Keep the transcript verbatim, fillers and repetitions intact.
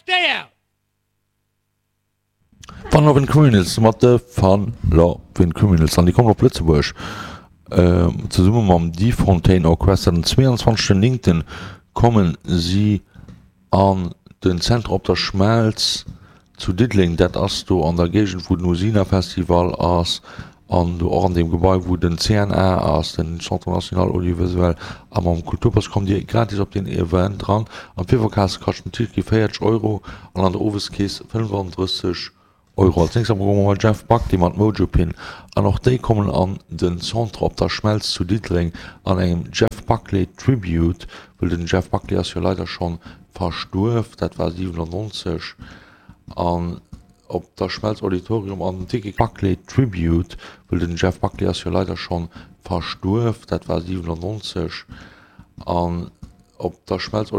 day out. Van Lovin Criminals mat de van Lovin Criminals an die kommen op Plötzeburg ähm, zu summe am die Fontaine Orchestra den zweiundzwanzigsten Linkten kommen sie an den Zentrum op der Schmelz zu Dittling, dat ass du an der Gegend wo den Usina Festival ass an du an dem Gebäude wo den C N R ass den Centre National Audiovisuel am am Kulturpass kommt Dir gratis op den Event dran am Fiverkas kachten Tisch vierzig Euro an an der Overskees fünfunddreißig Euro. Als nächstes mal Jeff Buck, die mat Mojo Pin. An auch die kommen an den Centre op der Schmelz zu Dietling an einem Jeff Buckley Tribute, weil den Jeff Buckley ist ja leider schon verstorben, das war siebenundneunzig. An op der Schmelz Auditorium an den Tiki Buckley Tribute, weil den Jeff Buckley ist ja leider schon verstorben, das war siebenundneunzig. An op der Schmelz